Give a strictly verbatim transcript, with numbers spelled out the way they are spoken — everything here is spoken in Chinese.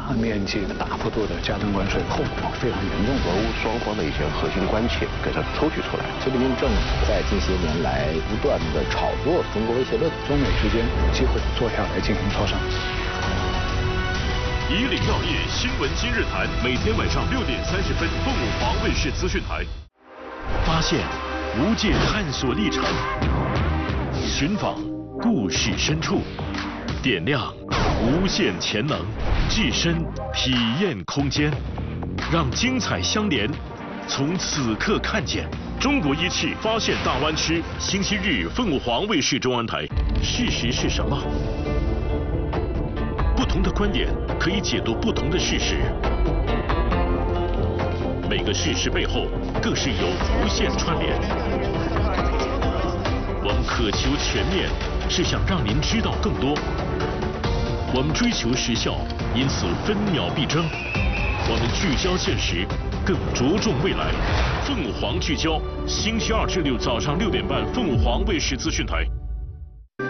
大面积的、大幅度的加征关税，后果非常严重。 俄乌双方的一些核心关切给它抽取出来。 习近平政府在近些年来不断的炒作中国威胁论， 中美之间有机会坐下来进行磋商。 以岭药业新闻今日谈，每天晚上六点三十分，凤舞凰卫视资讯台。发现无界探索历程，寻访故事深处，点亮无限潜能，置身体验空间，让精彩相连。从此刻看见中国一汽发现大湾区，星期日凤舞凰卫视中央台。事实是什么？不同的观点可以解读不同的事实，每个事实背后更是有无限串联。我们渴求全面，是想让您知道更多。我们追求时效，因此分秒必争。我们聚焦现实，更着重未来。凤舞凰聚焦，星期二至六早上六点半，凤舞凰卫视资讯台。